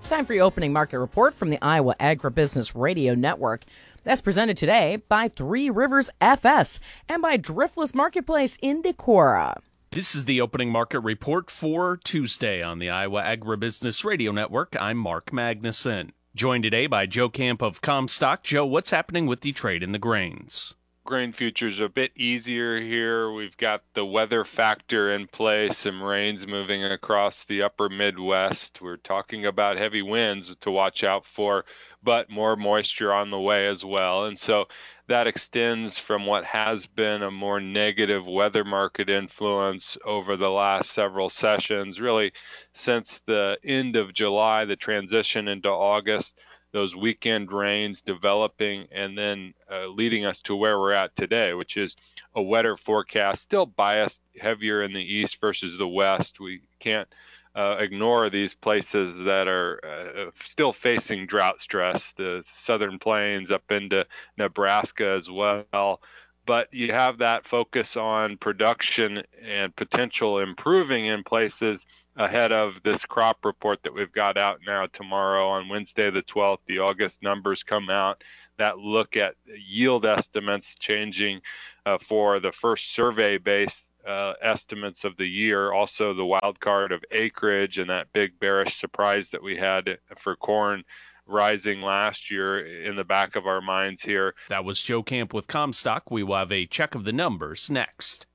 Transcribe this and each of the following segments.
It's time for your opening market report from the Iowa Agribusiness Radio Network. That's presented today by Three Rivers FS and by Driftless Marketplace in Decorah. This is the opening market report for Tuesday on the Iowa Agribusiness Radio Network. I'm Mark Magnuson. Joined today by Joe Camp of Comstock. Joe, what's happening with the trade in the grains? Grain futures are a bit easier here. We've got the weather factor in play, some rains moving across the upper Midwest. We're talking about heavy winds to watch out for, but more moisture on the way as well. And so that extends from what has been a more negative weather market influence over the last several sessions, really since the end of July, the transition into August, those weekend rains developing and then leading us to where we're at today, which is a wetter forecast, still biased heavier in the east versus the west. We can't ignore these places that are still facing drought stress, the southern plains up into Nebraska as well. But you have that focus on production and potential improving in places ahead of this crop report that we've got out now tomorrow on Wednesday the 12th. The August numbers come out that look at yield estimates changing for the first survey-based estimates of the year, also the wild card of acreage and that big bearish surprise that we had for corn rising last year in the back of our minds here. That was Joe Camp with Comstock. We will have a check of the numbers next.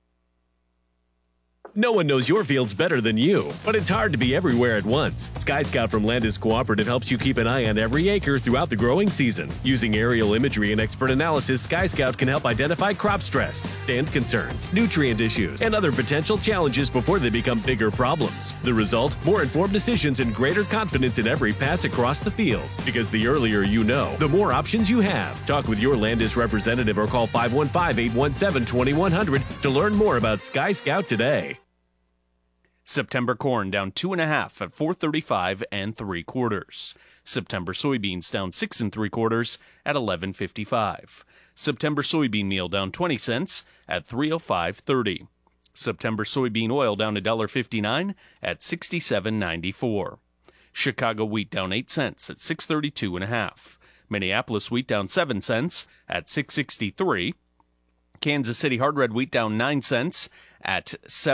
No one knows your fields better than you, but it's hard to be everywhere at once. Sky Scout from Landis Cooperative helps you keep an eye on every acre throughout the growing season. Using aerial imagery and expert analysis, Sky Scout can help identify crop stress, stand concerns, nutrient issues, and other potential challenges before they become bigger problems. The result? More informed decisions and greater confidence in every pass across the field. Because the earlier you know, the more options you have. Talk with your Landis representative or call 515-817-2100 to learn more about Sky Scout today. September corn down 2.5 at 4.35 3/4. September soybeans down 6 3/4 at 11.55. September soybean meal down 20 cents at 305.30. September soybean oil down $1.59 at 67.94. Chicago wheat down 8 cents at 632.5. Minneapolis wheat down 7 cents at 663. Kansas City hard red wheat down 9 cents at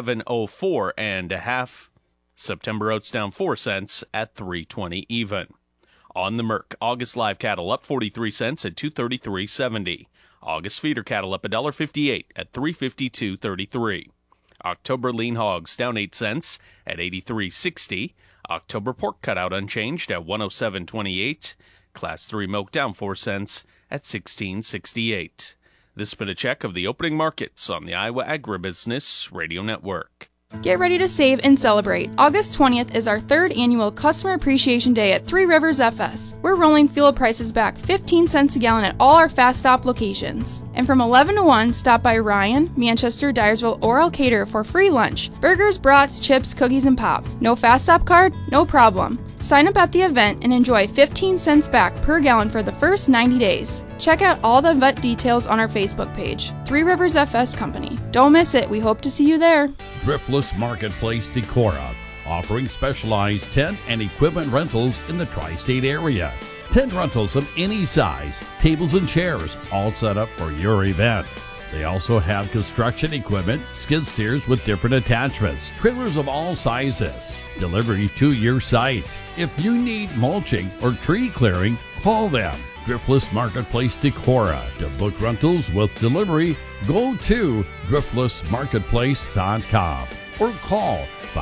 704.5. September oats down 4 cents at 320 even. On the Merc, August live cattle up 43 cents at 233.70. August feeder cattle up $1.58 at 352.33. October lean hogs down 8 cents at 83.60. October pork cutout unchanged at 107.28. Class 3 milk down 4 cents at 16.68. This has been a check of the opening markets on the Iowa Agribusiness Radio Network. Get ready to save and celebrate. August 20th is our third annual Customer Appreciation Day at Three Rivers FS. We're rolling fuel prices back 15 cents a gallon at all our Fast Stop locations. And from 11 to 1, stop by Ryan, Manchester, Dyersville, or Elkader for free lunch. Burgers, brats, chips, cookies, and pop. No Fast Stop card? No problem. Sign up at the event and enjoy 15 cents back per gallon for the first 90 days. Check out all the event details on our Facebook page, Three Rivers FS Company. Don't miss it. We hope to see you there. Driftless Marketplace Decorah, offering specialized tent and equipment rentals in the tri-state area. Tent rentals of any size, tables and chairs, all set up for your event. They also have construction equipment, skid steers with different attachments, trailers of all sizes, delivery to your site. If you need mulching or tree clearing, call them. Driftless Marketplace Decorah. To book rentals with delivery, go to driftlessmarketplace.com or call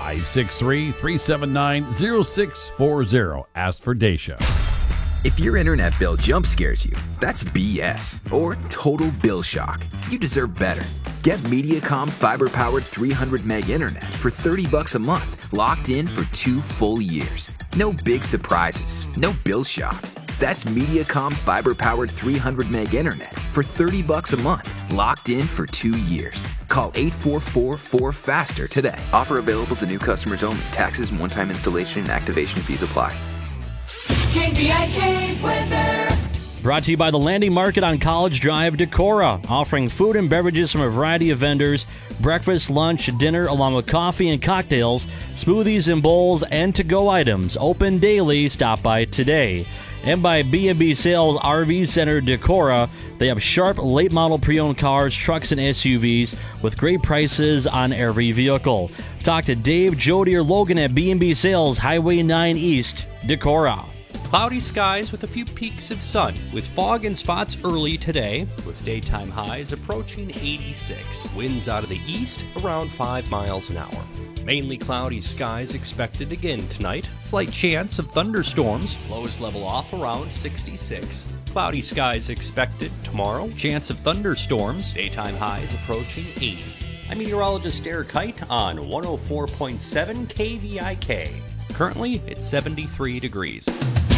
563-379-0640. Ask for Dacia. If your internet bill jump scares you, that's BS or total bill shock. You deserve better. Get Mediacom fiber-powered 300 meg internet for $30 a month, locked in for 2 full years. No big surprises, no bill shock. That's Mediacom fiber-powered 300 meg internet for $30 a month, locked in for 2 years. Call 844-4FASTER today. Offer available to new customers only. Taxes and one-time installation and activation fees apply. KVIK weather. Brought to you by the Landing Market on College Drive, Decorah, offering food and beverages from a variety of vendors, breakfast, lunch, dinner, along with coffee and cocktails, smoothies and bowls, and to-go items. Open daily. Stop by today. And by B&B Sales RV Center, Decorah. They have sharp, late-model pre-owned cars, trucks, and SUVs with great prices on every vehicle. Talk to Dave, Jody, or Logan at B&B Sales, Highway 9 East, Decorah. Cloudy skies with a few peaks of sun, with fog in spots early today, with daytime highs approaching 86. Winds out of the east around 5 miles an hour. Mainly cloudy skies expected again tonight. Slight chance of thunderstorms. Lows level off around 66. Cloudy skies expected tomorrow. Chance of thunderstorms. Daytime highs approaching 80. I'm meteorologist Derek Kite on 104.7 KVIK. Currently, it's 73 degrees.